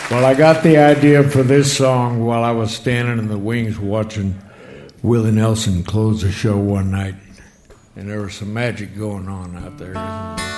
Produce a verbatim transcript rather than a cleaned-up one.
Well, I got the idea for this song while I was standing in the wings watching Willie Nelson close the show one night. And there was some magic going on out there.